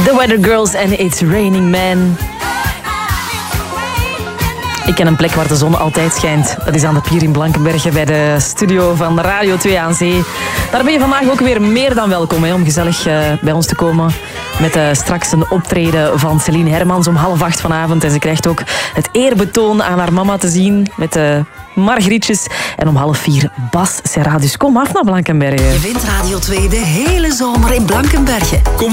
The Weather Girls en It's Raining Men. Ik ken een plek waar de zon altijd schijnt. Dat is aan de pier in Blankenberge bij de studio van Radio 2 aan Zee. Daar ben je vandaag ook weer meer dan welkom om gezellig bij ons te komen. Met straks een optreden van Celine Hermans om 7:30 vanavond. En ze krijgt ook het eerbetoon aan haar mama te zien met Margrietjes. En om 3:30 Bas Serra. Dus kom af naar Blankenberge. Je vindt Radio 2 de hele zomer in Blankenberge.